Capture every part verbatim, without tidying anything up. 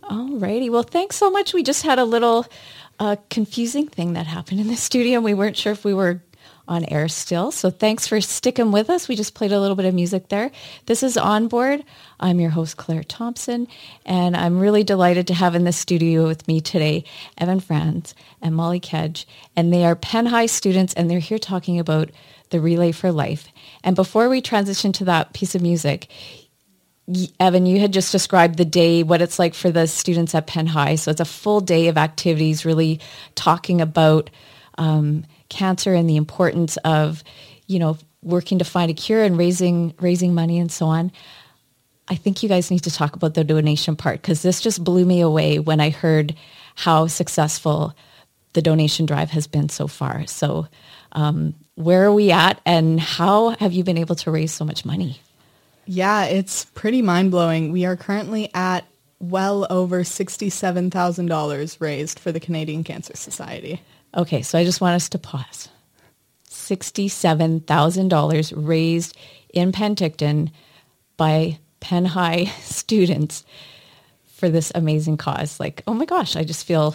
Alrighty. Well, thanks so much. We just had a little uh, confusing thing that happened in the studio. We weren't sure if we were on air still. So thanks for sticking with us. We just played a little bit of music there. This is Onboard. I'm your host, Claire Thompson, and I'm really delighted to have in the studio with me today Evan Franz and Molly Kedge, and they are Penn High students, and they're here talking about the Relay for Life. And before we transition to that piece of music, Evan, you had just described the day, what it's like for the students at Penn High. So it's a full day of activities really talking about um, cancer and the importance of, you know, working to find a cure and raising raising money and so on. I think you guys need to talk about the donation part, because this just blew me away when I heard how successful the donation drive has been so far. So um, where are we at, and how have you been able to raise so much money? Yeah, it's pretty mind-blowing. We are currently at well over sixty-seven thousand dollars raised for the Canadian Cancer Society. Okay, so I just want us to pause. sixty-seven thousand dollars raised in Penticton by Penn High students for this amazing cause. Like, oh my gosh, I just feel,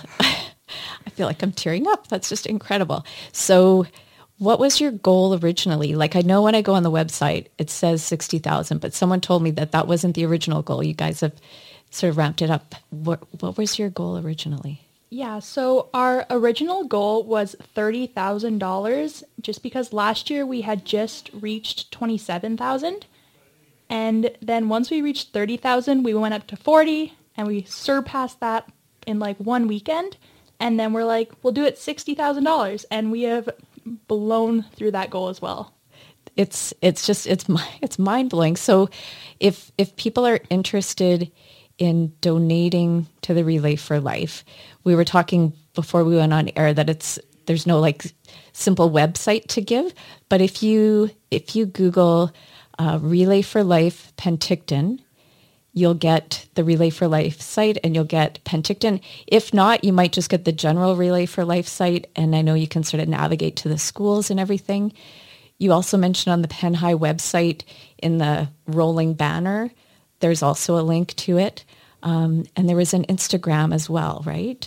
I feel like I'm tearing up. That's just incredible. So what was your goal originally? Like, I know when I go on the website, it says sixty thousand, but someone told me that that wasn't the original goal. You guys have sort of ramped it up. What, what was your goal originally? Yeah, so our original goal was thirty thousand dollars, just because last year we had just reached twenty-seven thousand dollars. And then once we reached thirty thousand dollars, we went up to forty, and we surpassed that in like one weekend. And then we're like, we'll do it sixty thousand dollars. And we have blown through that goal as well. It's it's just it's it's mind blowing. So if if people are interested in donating to the Relay for Life, we were talking before we went on air that it's there's no like simple website to give, but if you if you Google uh, Relay for Life Penticton, you'll get the Relay for Life site and you'll get Penticton. If not, you might just get the general Relay for Life site, and I know you can sort of navigate to the schools and everything. You also mentioned on the Penn High website in the rolling banner, there's also a link to it. Um, and there is an Instagram as well, right?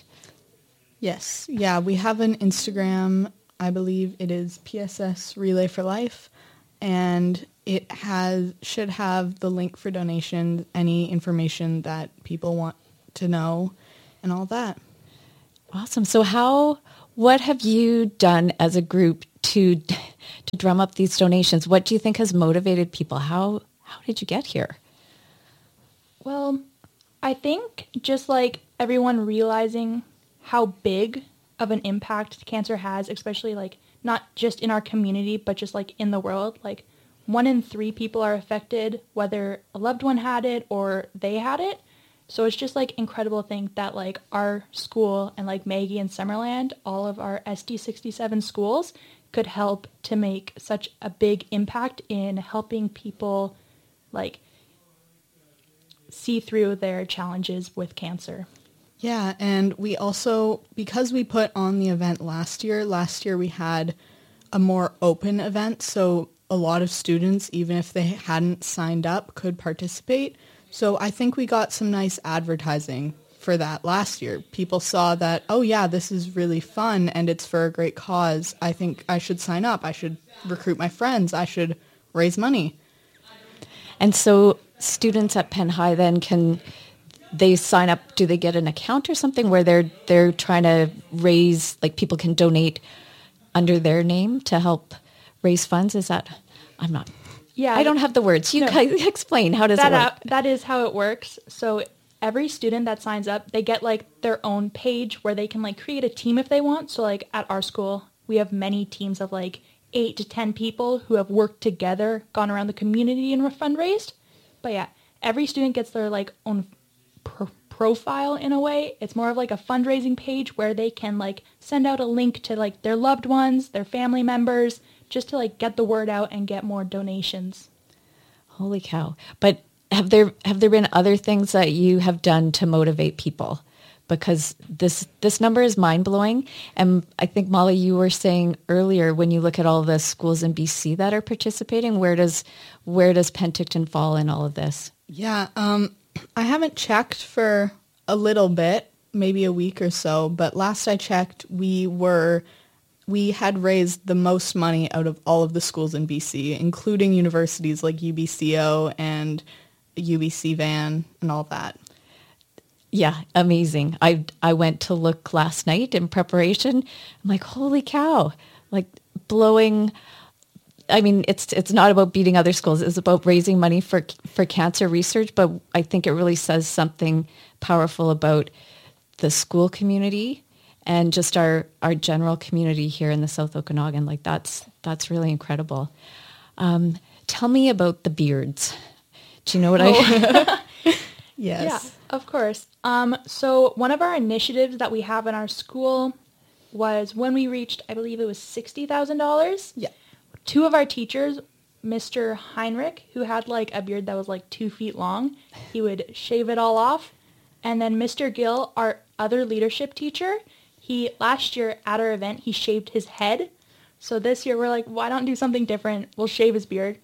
Yes. Yeah, we have an Instagram. I believe it is P S S Relay for Life. And it has should have the link for donations, any information that people want to know, and all that. Awesome. So how, what have you done as a group to to drum up these donations? What do you think has motivated people? How how did you get here? Well, I think just like everyone realizing how big of an impact cancer has, especially like not just in our community, but just like in the world. Like one in three people are affected, whether a loved one had it or they had it. So it's just like incredible to think that like our school and like Maggie and Summerland, all of our S D sixty-seven schools could help to make such a big impact in helping people like see through their challenges with cancer. Yeah, and we also, because we put on the event last year, last year we had a more open event, so a lot of students, even if they hadn't signed up, could participate. So I think we got some nice advertising for that last year. People saw that, oh yeah, this is really fun and it's for a great cause. I think I should sign up. I should recruit my friends. I should raise money. And so students at Penn High then can they sign up? Do they get an account or something where they're they're trying to raise, like people can donate under their name to help raise funds? Is that, I'm not, yeah, I don't have the words. You no, guys explain, how does that it work? Out, that is how it works. So every student that signs up, they get like their own page where they can like create a team if they want. So like at our school, we have many teams of like eight to ten people who have worked together, gone around the community and fundraised. But yeah, every student gets their like own pro- profile in a way. It's more of like a fundraising page where they can like send out a link to like their loved ones, their family members, just to like get the word out and get more donations. Holy cow. But have there have there been other things that you have done to motivate people? Because this this number is mind-blowing. And I think, Molly, you were saying earlier, when you look at all the schools in B C that are participating, where does where does Penticton fall in all of this? Yeah, um, I haven't checked for a little bit, maybe a week or so, but last I checked, we were we had raised the most money out of all of the schools in B C, including universities like U B C O and U B C Van and all that. Yeah, amazing. I I went to look last night in preparation. I'm like, holy cow, like blowing. I mean, it's it's not about beating other schools. It's about raising money for for cancer research. But I think it really says something powerful about the school community and just our, our general community here in the South Okanagan. Like that's that's really incredible. Um, tell me about the beards. Do you know what oh. I? Yes. Yeah, of course. Um, so one of our initiatives that we have in our school was when we reached, I believe it was sixty thousand dollars. Yeah. Two of our teachers, Mister Heinrich, who had like a beard that was like two feet long, he would shave it all off. And then Mister Gill, our other leadership teacher, he last year at our event, he shaved his head. So this year we're like, why don't do something different? We'll shave his beard.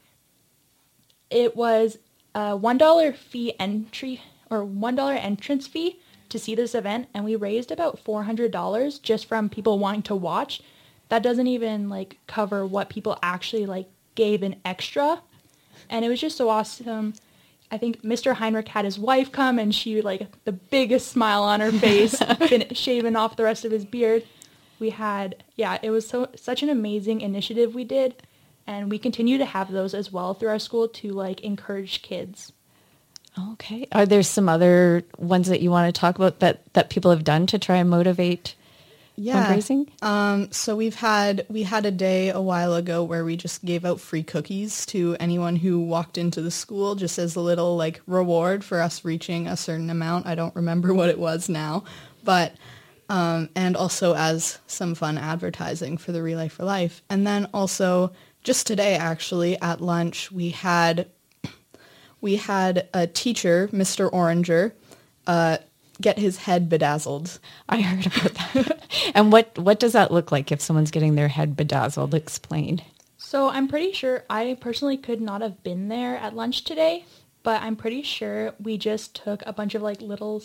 It was a one dollar fee entry or one dollar entrance fee to see this event. And we raised about four hundred dollars just from people wanting to watch. That doesn't even like cover what people actually like gave in extra. And it was just so awesome. I think Mister Heinrich had his wife come and she like the biggest smile on her face, been shaving off the rest of his beard. We had, yeah, it was so such an amazing initiative we did. And we continue to have those as well through our school to like encourage kids. Okay. Are there some other ones that you want to talk about that, that people have done to try and motivate yeah. fundraising? Um, so we've had, we had a day a while ago where we just gave out free cookies to anyone who walked into the school just as a little like reward for us reaching a certain amount. I don't remember what it was now, but, um, and also as some fun advertising for the Relay for Life. And then also just today, actually at lunch, we had, we had a teacher, Mister Oranger, uh, get his head bedazzled. I heard about that. And what, what does that look like if someone's getting their head bedazzled? Explain. So I'm pretty sure I personally could not have been there at lunch today, but I'm pretty sure we just took a bunch of like little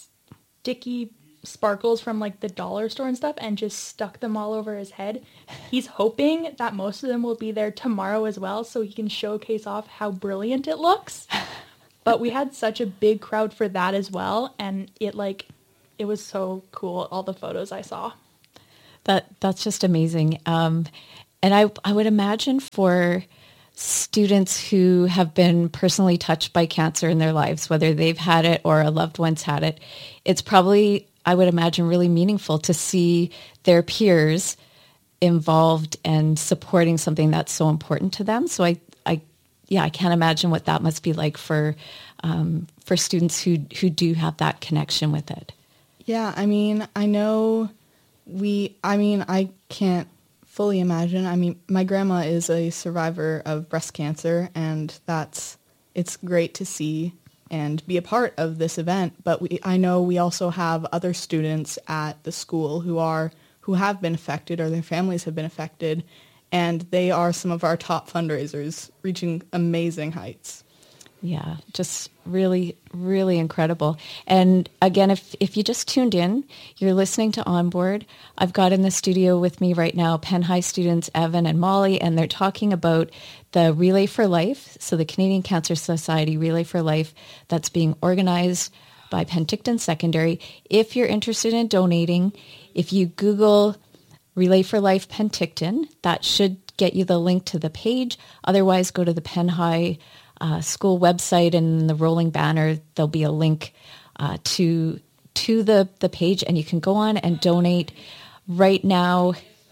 sticky sparkles from like the dollar store and stuff and just stuck them all over his head. He's hoping that most of them will be there tomorrow as well so he can showcase off how brilliant it looks. But we had such a big crowd for that as well, and it like it was so cool, all the photos I saw. That that's just amazing. Um, and I I would imagine for students who have been personally touched by cancer in their lives, whether they've had it or a loved one's had it, it's probably, I would imagine, really meaningful to see their peers involved and supporting something that's so important to them. So I, I yeah, I can't imagine what that must be like for um, for students who, who do have that connection with it. Yeah, I mean, I know we, I mean, I can't fully imagine. I mean, my grandma is a survivor of breast cancer, and that's, it's great to see and be a part of this event. But we, I know we also have other students at the school who are, who have been affected or their families have been affected, and they are some of our top fundraisers, reaching amazing heights. Yeah, just really, really incredible. And again, if, if you just tuned in, you're listening to Onboard. I've got in the studio with me right now Penn High students Evan and Molly, and they're talking about the Relay for Life, so the Canadian Cancer Society Relay for Life that's being organized by Penticton Secondary. If you're interested in donating, if you Google Relay for Life Penticton, that should get you the link to the page. Otherwise, go to the Penn High uh, school website, and in the rolling banner, there'll be a link uh, to to the, the page, and you can go on and donate right now.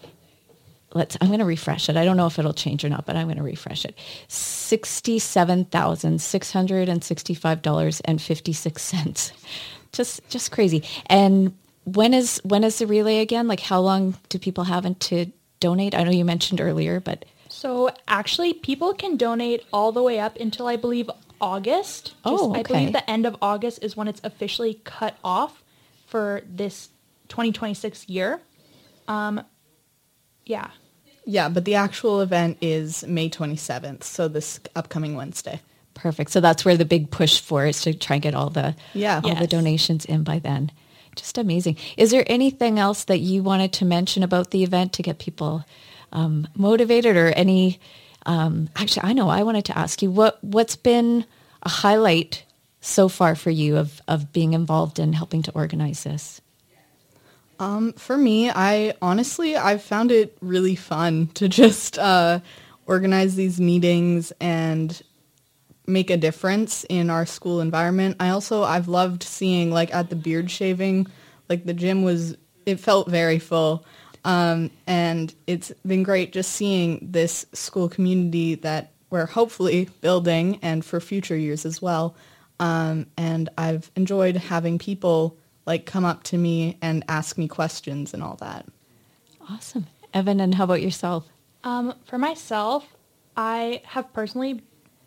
Let's. I'm going to refresh it. I don't know if it'll change or not, but I'm going to refresh it. sixty-seven thousand six hundred sixty-five dollars and fifty-six cents. Just just crazy. And when is when is the relay again? Like, how long do people have to donate? I know you mentioned earlier, but so actually, people can donate all the way up until I believe August. Just, oh, okay. I believe the end of August is when it's officially cut off for this twenty twenty-six year. Um, yeah. Yeah, but the actual event is May twenty-seventh, so this upcoming Wednesday. Perfect. So that's where the big push for is to try and get all the Yeah. all the Yes. donations in by then. Just amazing. Is there anything else that you wanted to mention about the event to get people um, motivated, or any? Um, actually, I know I wanted to ask you what what's been a highlight so far for you of of being involved in helping to organize this. Um, for me, I honestly, I've found it really fun to just uh, organize these meetings and make a difference in our school environment. I also, I've loved seeing, like, at the beard shaving, like, the gym was, it felt very full. Um, and it's been great just seeing this school community that we're hopefully building, and for future years as well. Um, and I've enjoyed having people like come up to me and ask me questions and all that. Awesome. Evan, and how about yourself? Um, for myself, I have personally,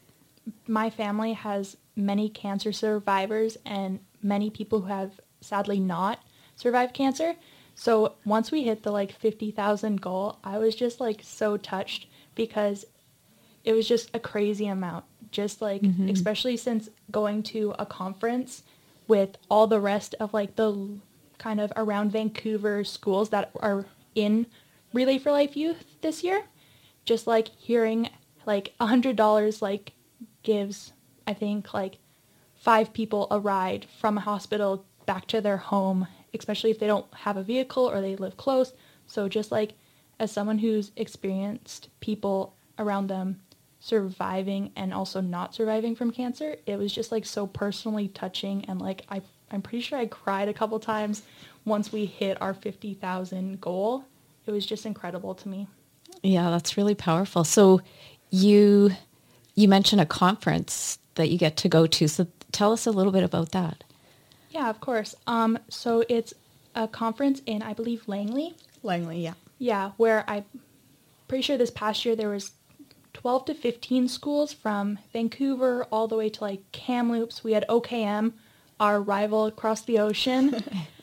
my family has many cancer survivors and many people who have sadly not survived cancer. So once we hit the like fifty thousand goal, I was just like so touched because it was just a crazy amount. Just like, mm-hmm. especially since going to a conference with all the rest of like the kind of around Vancouver schools that are in Relay for Life Youth this year, just like hearing like a hundred dollars like gives, I think, like five people a ride from a hospital back to their home, especially if they don't have a vehicle or they live close. So just like as someone who's experienced people around them surviving and also not surviving from cancer, it was just like so personally touching, and like I I'm pretty sure I cried a couple times once we hit our fifty thousand goal. It was just incredible to me. Yeah, that's really powerful. So you you mentioned a conference that you get to go to. So tell us a little bit about that. Yeah, of course. Um, so it's a conference in, I believe, Langley. Langley, yeah. Yeah, where I'm pretty sure this past year there was twelve to fifteen schools from Vancouver all the way to like Kamloops. We had O K M, our rival across the ocean.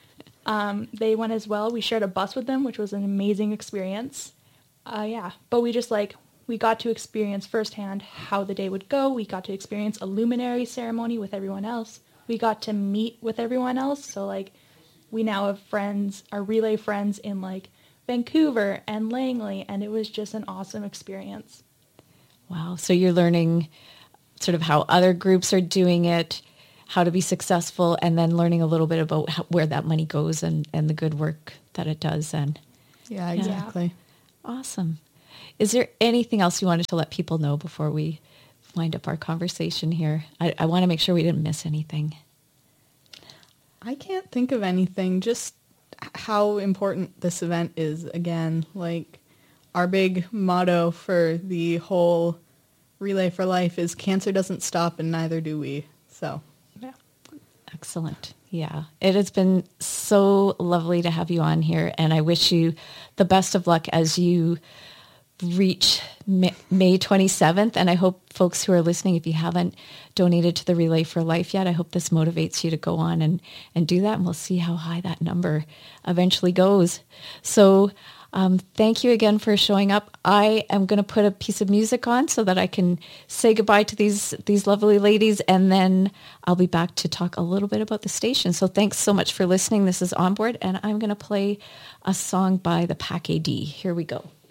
um, they went as well. We shared a bus with them, which was an amazing experience. Uh, yeah, but we just like, we got to experience firsthand how the day would go. We got to experience a luminary ceremony with everyone else. We got to meet with everyone else. So like, we now have friends, our relay friends in like Vancouver and Langley, and it was just an awesome experience. Wow. So you're learning sort of how other groups are doing it, how to be successful, and then learning a little bit about how, where that money goes and, and the good work that it does. And yeah, exactly. Yeah. Awesome. Is there anything else you wanted to let people know before we wind up our conversation here? I, I want to make sure we didn't miss anything. I can't think of anything. Just how important this event is. Again, like our big motto for the whole Relay for Life is cancer doesn't stop and neither do we. So, yeah. Excellent. Yeah. It has been so lovely to have you on here, and I wish you the best of luck as you reach May twenty-seventh. And I hope folks who are listening, if you haven't donated to the Relay for Life yet, I hope this motivates you to go on and, and do that. And we'll see how high that number eventually goes. So um, thank you again for showing up. I am going to put a piece of music on so that I can say goodbye to these, these lovely ladies. And then I'll be back to talk a little bit about the station. So thanks so much for listening. This is Onboard, and I'm going to play a song by the Pack A D. Here we go.